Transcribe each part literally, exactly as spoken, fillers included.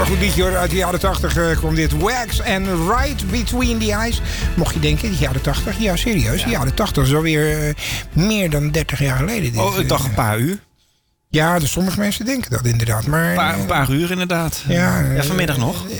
goed liedje hoor. Uit de jaren tachtig uh, kwam dit. Wax and Right Between the Eyes. Mocht je denken, de jaren tachtig? Ja, serieus. Ja. De jaren tachtig is alweer uh, meer dan dertig jaar geleden. Dit, oh, ik dacht een paar uur. Ja, dus sommige mensen denken dat inderdaad. Maar, een, paar, een paar uur inderdaad. Ja, ja vanmiddag uh, nog.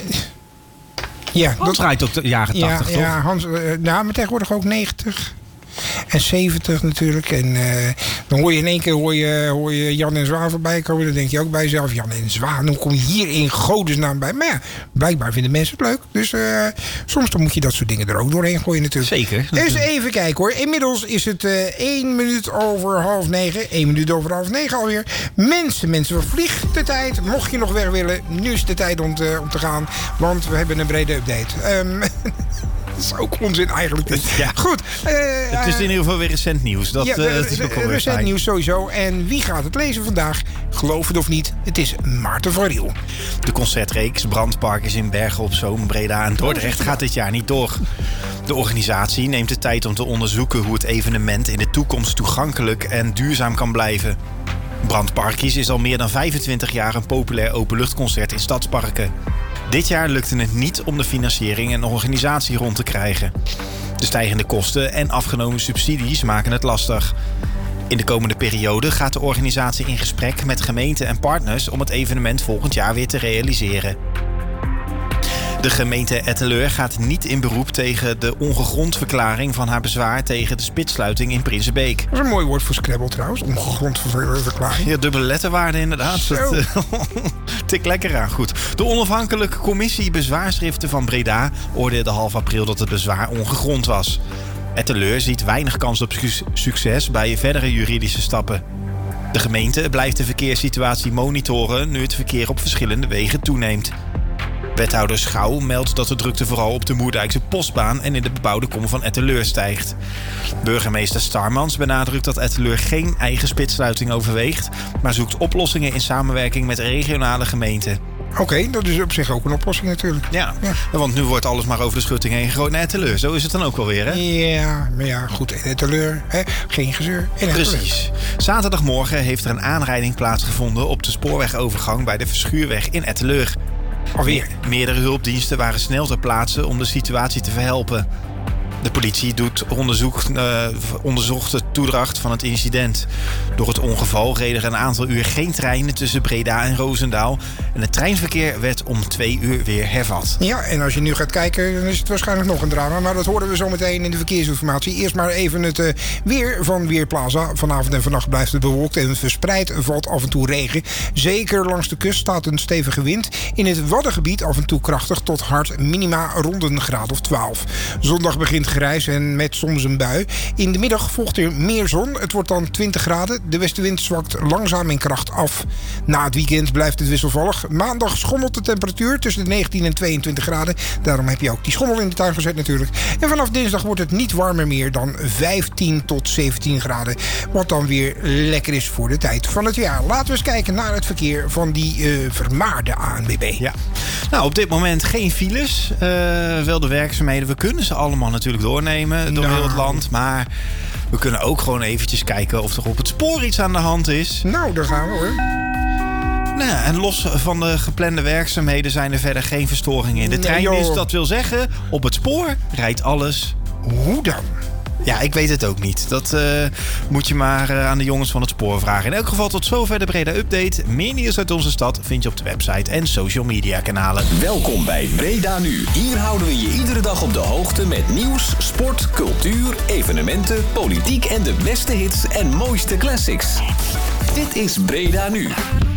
Ja, Hans dat draait ook de jaren tachtig, ja, toch? Ja, Hans, uh, nou, maar tegenwoordig ook negentig. En zeventig natuurlijk. En uh, dan hoor je in één keer hoor je, hoor je Jan en Zwaan voorbij komen. Dan denk je ook bij jezelf, Jan en Zwaan, hoe kom je hier in godesnaam bij? Maar ja, blijkbaar vinden mensen het leuk. Dus uh, soms dan moet je dat soort dingen er ook doorheen gooien natuurlijk. Zeker. Dus even kijken hoor. Inmiddels is het uh, één minuut over half negen. één minuut over half negen alweer. Mensen, mensen, we vliegen de tijd. Mocht je nog weg willen, nu is de tijd om te, om te gaan. Want we hebben een brede update. Um, Dat is ook onzin eigenlijk. Dus. Ja. Goed. Uh, het is in ieder geval weer recent nieuws. Dat, ja, uh, het is ook wel recent fijn. nieuws sowieso. En wie gaat het lezen vandaag? Geloof het of niet, het is Maarten van Riel. De concertreeks Brandparkers in Bergen op Zoom, Breda en Dordrecht gaat dit jaar niet door. De organisatie neemt de tijd om te onderzoeken hoe het evenement in de toekomst toegankelijk en duurzaam kan blijven. Brandparkies is al meer dan vijfentwintig jaar een populair openluchtconcert in stadsparken. Dit jaar lukte het niet om de financiering en organisatie rond te krijgen. De stijgende kosten en afgenomen subsidies maken het lastig. In de komende periode gaat de organisatie in gesprek met gemeenten en partners om het evenement volgend jaar weer te realiseren. De gemeente Etteleur gaat niet in beroep tegen de ongegrondverklaring van haar bezwaar tegen de spitssluiting in Prinsenbeek. Dat is een mooi woord voor Scrabble trouwens, ongegrondverklaring. Ja, dubbele letterwaarde inderdaad. Dat, uh, tik lekker aan, goed. De onafhankelijke commissie bezwaarschriften van Breda oordeelde half april dat het bezwaar ongegrond was. Etteleur ziet weinig kans op su- succes bij verdere juridische stappen. De gemeente blijft de verkeerssituatie monitoren nu het verkeer op verschillende wegen toeneemt. Wethouder Schouw meldt dat de drukte vooral op de Moerdijkse postbaan en in de bebouwde kom van Etteleur stijgt. Burgemeester Starmans benadrukt dat Etteleur geen eigen spitssluiting overweegt, maar zoekt oplossingen in samenwerking met regionale gemeenten. Oké, okay, dat is op zich ook een oplossing natuurlijk. Ja, ja, want nu wordt alles maar over de schutting heen gegooid naar Etteleur. Zo is het dan ook wel weer, hè? Ja, maar ja, goed, in Etteleur, hè? Geen gezeur. In Precies. Zaterdagmorgen heeft er een aanrijding plaatsgevonden op de spoorwegovergang bij de Verschuurweg in Etteleur. Alweer. Meerdere hulpdiensten waren snel ter plaatse om de situatie te verhelpen. De politie doet onderzoek, uh, onderzocht de toedracht van het incident. Door het ongeval reden er een aantal uur geen treinen tussen Breda en Roosendaal. En het treinverkeer werd om twee uur weer hervat. Ja, en als je nu gaat kijken, dan is het waarschijnlijk nog een drama. Maar dat horen we zo meteen in de verkeersinformatie. Eerst maar even het uh, weer van Weerplaza. Vanavond en vannacht blijft het bewolkt en verspreid valt af en toe regen. Zeker langs de kust staat een stevige wind. In het Waddengebied af en toe krachtig tot hard, minima rond een graad of twaalf. Zondag begint grijs en met soms een bui. In de middag volgt er meer zon. Het wordt dan twintig graden. De westenwind zwakt langzaam in kracht af. Na het weekend blijft het wisselvallig. Maandag schommelt de temperatuur tussen de negentien en tweeëntwintig graden. Daarom heb je ook die schommel in de tuin gezet natuurlijk. En vanaf dinsdag wordt het niet warmer meer dan vijftien tot zeventien graden. Wat dan weer lekker is voor de tijd van het jaar. Laten we eens kijken naar het verkeer van die uh, vermaarde A N W B. Ja. Nou, op dit moment geen files. Uh, wel de werkzaamheden. We kunnen ze allemaal natuurlijk doornemen door nou. heel het land. Maar we kunnen ook gewoon eventjes kijken of er op het spoor iets aan de hand is. Nou, daar gaan we hoor. Nou, en los van de geplande werkzaamheden zijn er verder geen verstoringen in de trein. Nee, dus dat wil zeggen, op het spoor rijdt alles. Hoe dan? Ja, ik weet het ook niet. Dat uh, moet je maar uh, aan de jongens van het spoor vragen. In elk geval tot zover de Breda Update. Meer nieuws uit onze stad vind je op de website en social media kanalen. Welkom bij Breda Nu. Hier houden we je iedere dag op de hoogte met nieuws, sport, cultuur, evenementen, politiek en de beste hits en mooiste classics. Dit is Breda Nu.